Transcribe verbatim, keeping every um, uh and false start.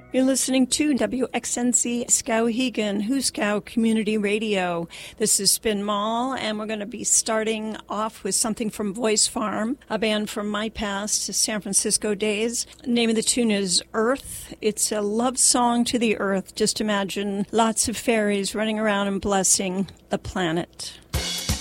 You're listening to W X N C Skowhegan, Huskow Community Radio. This is Spin Mall, and we're going to be starting off with something from Voice Farm, a band from my past San Francisco days. The name of the tune is Earth. It's a love song to the earth. Just imagine lots of fairies running around and blessing the planet.